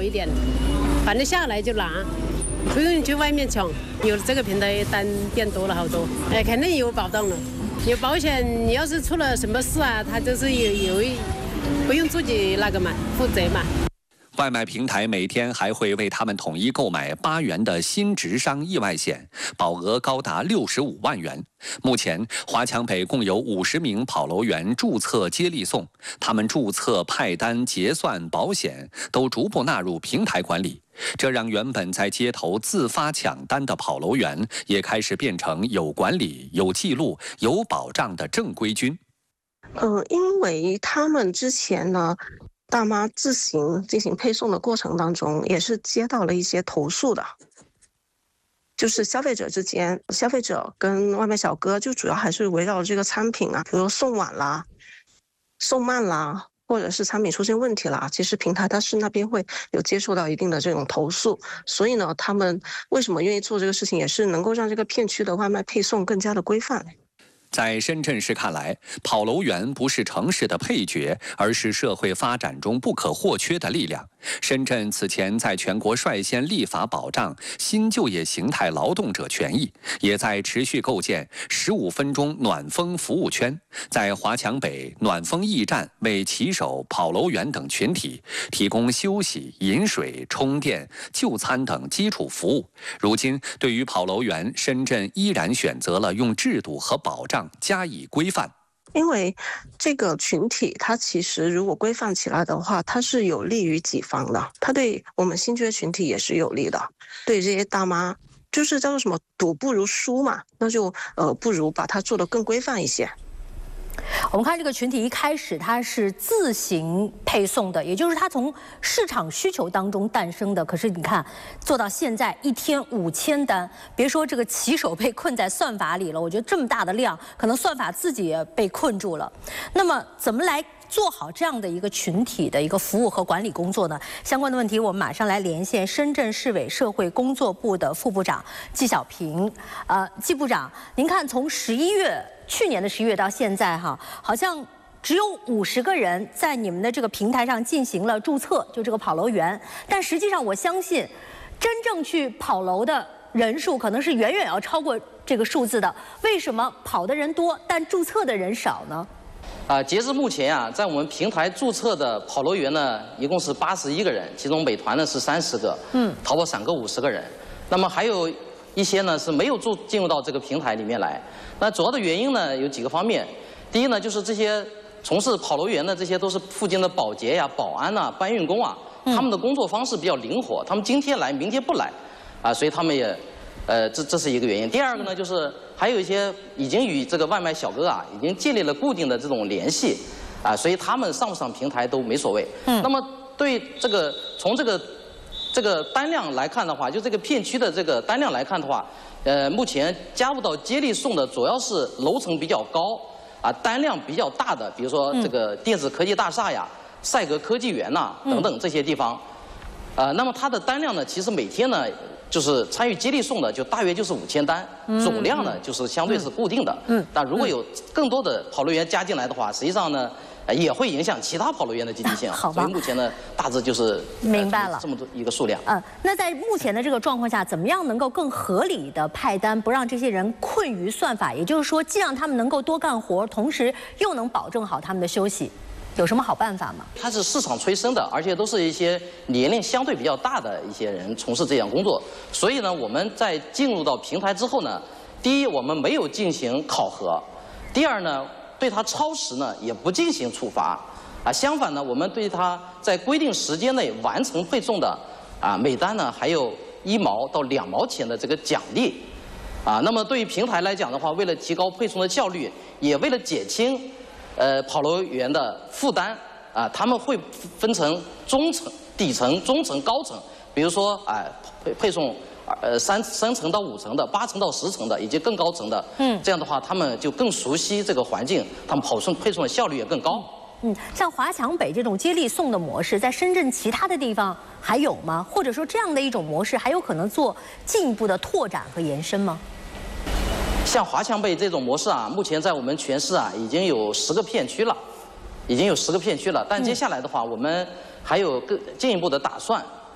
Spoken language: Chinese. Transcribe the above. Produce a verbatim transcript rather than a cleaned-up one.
一点，反正下来就拿，不用去外面抢。有这个平台单变多了好多，哎，肯定有保障了，有保险。你要是出了什么事啊，他就是有有一不用自己那个嘛，负责嘛。 外卖平台每天还会为他们统一购买八元的新直商意外险，保额高达六十五万元。目前，华强北共有五十名跑楼员注册接力送，他们注册、派单、结算、保险都逐步纳入平台管理，这让原本在街头自发抢单的跑楼员也开始变成有管理、有记录、有保障的正规军。 呃，因为他们之前呢。 大妈自行进行配送的过程当中，也是接到了一些投诉的，就是消费者之间，消费者跟外卖小哥就主要还是围绕这个产品啊，比如送晚啦、送慢啦，或者是产品出现问题啦，其实平台它是那边会有接受到一定的这种投诉，所以呢，他们为什么愿意做这个事情，也是能够让这个片区的外卖配送更加的规范。 在深圳市看来，跑楼员不是城市的配角，而是社会发展中不可或缺的力量。深圳此前在全国率先立法保障新就业形态劳动者权益，也在持续构建十五分钟暖风服务圈。在华强北，暖风驿站为骑手、跑楼员等群体提供休息、饮水、充电、就餐等基础服务。如今，对于跑楼员，深圳依然选择了用制度和保障 加以规范， 因为这个群体，它其实如果规范起来的话，它是有利于己方的，它对我们新就业群体也是有利的。对这些大妈，就是叫做什么“赌不如输”嘛，那就呃不如把它做得更规范一些。 我们看这个群体一开始它是自行配送的，也就是它从市场需求当中诞生的。可是你看，做到现在一天五千单，别说这个骑手被困在算法里了，我觉得这么大的量，可能算法自己也被困住了。那么怎么来 做好这样的一个群体的一个服务和管理工作呢？相关的问题，我们马上来连线深圳市委社会工作部的副部长季小平。呃，季部长，您看从十一月去年的十一月到现在哈，好像只有五十个人在你们的这个平台上进行了注册，就这个跑楼员。但实际上，我相信真正去跑楼的人数可能是远远要超过这个数字的。为什么跑的人多，但注册的人少呢？ 啊，截至目前啊，在我们平台注册的跑楼员呢，一共是八十一个人，其中美团呢是三十个，嗯，淘宝闪购五十个人，那么还有一些呢是没有注进入到这个平台里面来。那主要的原因呢有几个方面，第一呢就是这些从事跑楼员的这些都是附近的保洁呀、保安呐、搬运工啊，他们的工作方式比较灵活，他们今天来，明天不来，啊，所以他们也，呃，这这是一个原因。第二个呢就是。 还有一些已经与这个外卖小哥啊，已经建立了固定的这种联系，啊，所以他们上不上平台都没所谓。嗯。那么对这个从这个这个单量来看的话，就这个片区的这个单量来看的话，呃，目前加入到接力送的主要是楼层比较高，啊，单量比较大的，比如说这个电子科技大厦呀、赛格科技园呐、等等这些地方，呃，那么它的单量呢，其实每天呢。 就是参与接力送的，就大约就是五千单，总量呢就是相对是固定的。嗯，但如果有更多的跑楼员加进来的话，实际上呢，呃，也会影响其他跑楼员的积极性。 好吧。 所以目前呢，大致就是明白了这么多一个数量。 嗯，那在目前的这个状况下，怎么样能够更合理的派单，不让这些人困于算法？也就是说，既让他们能够多干活，同时又能保证好他们的休息。 有什么好办法吗？ 它是市场催生的，而且都是一些年龄相对比较大的一些人从事这样工作。所以呢，我们在进入到平台之后呢，第一，我们没有进行考核；第二呢，对他超时呢也不进行处罚。啊，相反呢，我们对他在规定时间内完成配送的啊每单呢还有一毛到两毛钱的这个奖励。啊，那么对于平台来讲的话，为了提高配送的效率，也为了减轻 呃，跑楼员的负担啊，他们会分成中层、底层、中层、高层。比如说，哎、呃，配配送呃三三层到五层的、八层到十层的，以及更高层的。嗯，这样的话，他们就更熟悉这个环境，他们跑送配送的效率也更高。 嗯，像华强北这种接力送的模式，在深圳其他的地方还有吗？或者说这样的一种模式还有可能做进一步的拓展和延伸吗？ 像华强北这种模式啊，目前在我们全市啊已经有十个片区了，已经有十个片区了。但接下来的话，我们还有更进一步的打算，